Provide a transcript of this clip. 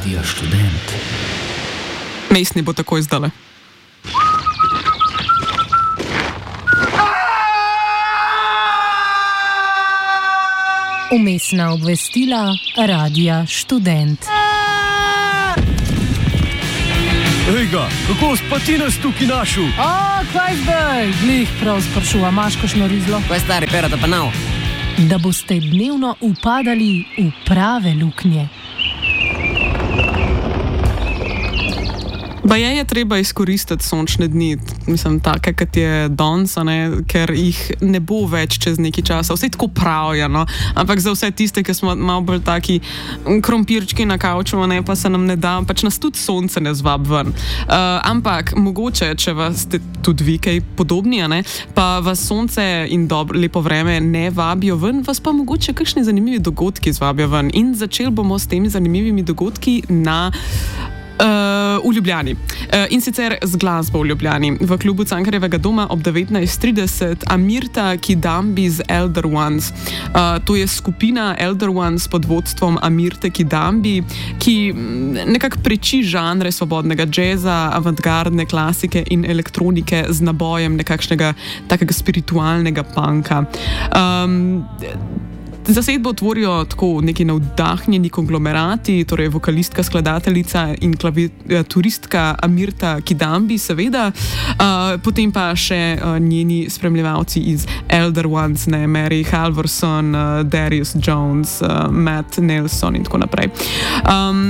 Radio Študent. Mestni bo takoj zdale. Vmesna obvestila Radia Študent. Ejga, kako spati nas tukaj našel? Kaj zdaj? Glih prav sprašuva, imaš kakšno rizlo? Kaj stari, perata pa nav? Da boste dnevno upadali v prave luknje. Baje je treba izkoristiti sončne dni, mislim, take, kot je danes, ker jih ne bo več čez nekaj časa. Vse tako pravijo, no? Ampak za vse tiste, ki smo malo bolj taki krompirčki na kavču, pa se nam ne da, pač nas tudi sonce ne zvab ven. Ampak mogoče, če vas ste tudi vi kaj podobni, pa vas sonce in lepo vreme ne vabijo ven, vas pa mogoče kakšni zanimivi dogodki zvabijo ven. In začeli bomo s temi zanimivimi dogodki v Ljubljani. In sicer z glasbo v Ljubljani. V klubu Cankarjevega doma ob 19:30 Amirta Kidambi z Elder Ones. To je skupina Elder Ones pod vodstvom Amirte Kidambi, ki nekako preči žanre svobodnega džeza, avantgardne klasike in elektronike z nabojem nekakšnega takega spiritualnega punka. Zasedbo tvorijo tako neki navdahnjeni konglomerati, torej vokalistka, skladateljica in klavituristka Amirta Kidambi, seveda, potem pa še njeni spremljevalci iz Elder Ones, Mary Halvorson, Darius Jones, Matt Nelson in tako naprej.